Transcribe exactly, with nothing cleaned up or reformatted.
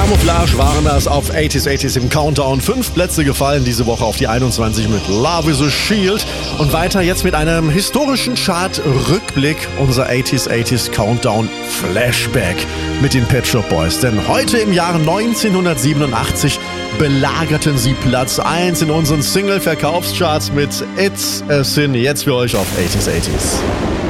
Camouflage waren das auf achtziger achtziger im Countdown. Fünf Plätze gefallen diese Woche auf die einundzwanzig mit Love is a Shield. Und weiter jetzt mit einem historischen Chart-Rückblick. Unser achtziger achtziger Countdown Flashback mit den Pet Shop Boys. Denn heute im Jahr neunzehnhundertsiebenundachtzig belagerten sie Platz eins in unseren Single-Verkaufscharts mit It's a Sin. Jetzt für euch auf achtziger achtziger.